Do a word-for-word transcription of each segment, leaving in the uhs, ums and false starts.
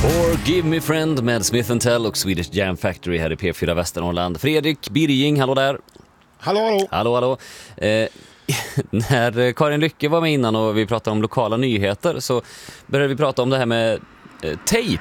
Forgive Me Friend med Smith and Tell och Swedish Jam Factory här i P fyra Västernorrland. Fredrik Birging, hallå där. Hallå, hallå. Hallå, hallå. Eh, när Karin Lycke var med innan och vi pratade om lokala nyheter så började vi prata om det här med eh, tejp.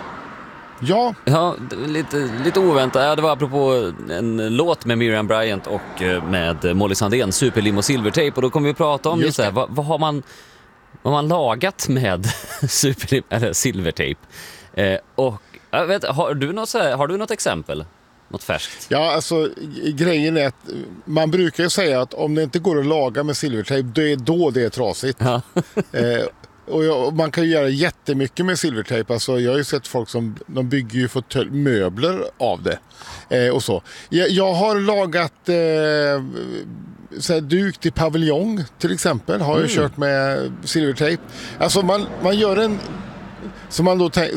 Ja. Ja, lite, lite oväntat. Ja, det var apropå en låt med Miriam Bryant och med Molly Sandén, Superlim och Silvertejp. Och då kommer vi att prata om just det här. Vad, vad har man... Vad man lagat med superlim eller silvertejp. Eh, och jag vet, har du något så här, har du något exempel? Något färskt? Ja, alltså grejen är att man brukar ju säga att om det inte går att laga med silvertejp, det är då det är trasigt. Ja. eh, och jag, man kan ju göra jättemycket med silvertejp. Alltså, jag har ju sett folk som de bygger ju fåtölj, möbler av det. Eh, och så. Jag, jag har lagat eh, så här, duk till paviljong till exempel. Har jag mm. kört med silvertejp. Alltså man, man gör en som man då tänker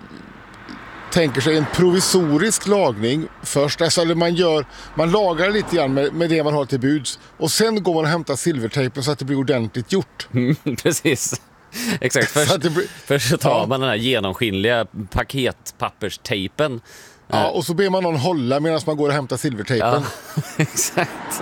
tänker sig en provisorisk lagning först. Alltså, eller man, gör, man lagar lite grann med, med det man har till buds. Och sen går man och hämtar silvertejpen så att det blir ordentligt gjort. Mm, precis. Exakt. Först, så blir, först så tar ja. man den här genomskinliga paketpapperstejpen. Ja, och så ber man någon hålla medan man går och hämtar silvertejpen. Ja, exakt.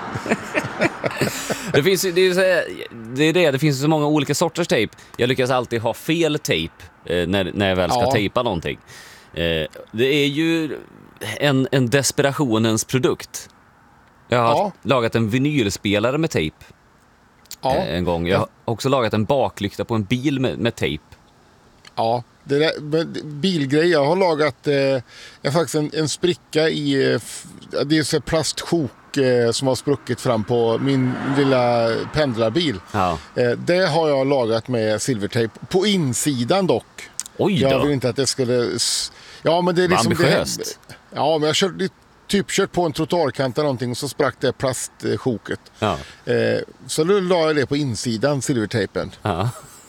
det, finns, det, är så, det är det, det finns så många olika sorters tejp. Jag lyckas alltid ha fel tejp eh, när, när jag väl ska ja. tejpa någonting. Eh, det är ju en, en desperationens produkt. Jag har ja. lagat en vinylspelare med tejp ja. eh, en gång. Jag har också lagat en baklykta på en bil med, med tejp. Ja, det där, bilgrej. Jag har lagat eh, jag har faktiskt en, en spricka i eh, det är så plastsjok eh, som har spruckit fram på min lilla pendlarbil. Ja. Eh, det har jag lagat med silvertejp på insidan dock. Oj då. Jag vill inte att det skulle ja, men det är liksom ambitiöst. Det, ja, men jag körde typ kört på en trottoarkant eller någonting och så sprack det plastsjoket. Ja. Eh, så då la jag det på insidan silvertejpen. Ja.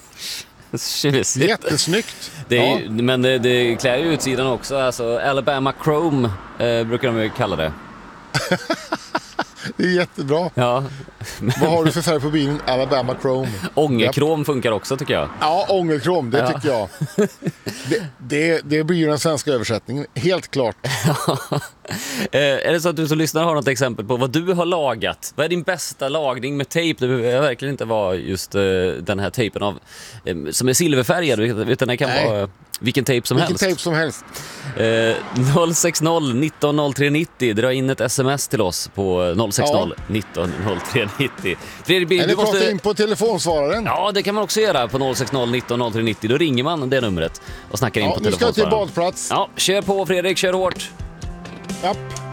Jättesnyggt. Det är, ja. Men det, det klär ju utsidan också. Alltså Alabama Chrome eh, brukar de ju kalla det. Det är jättebra. Ja. Vad har du för färg på bilen? Alabama Chrome. Ångerkrom ja. funkar också tycker jag. Ja, ångerkrom, det ja. tycker jag. Det, det, det blir ju den svenska översättningen, helt klart. Är det så att du som lyssnar har något exempel på vad du har lagat? Vad är din bästa lagning med tejp? Det behöver verkligen inte vara just uh, den här tejpen av, um, som är silverfärgad, utan det kan Nej. vara vilken tejp som vilken helst. Vilken tejp som helst. Uh, noll sex noll nitton noll tre nittio. Dra in ett sms till oss på noll sex noll nitton noll tre nittio. Fredrik, Eller du måste... måste in på telefonsvararen. Ja, det kan man också göra på noll sex noll nitton noll tre nittio. Då ringer man det numret och snackar in ja, på telefonsvararen. Nu ska jag till badplats. Ja, kör på Fredrik, kör hårt. Japp.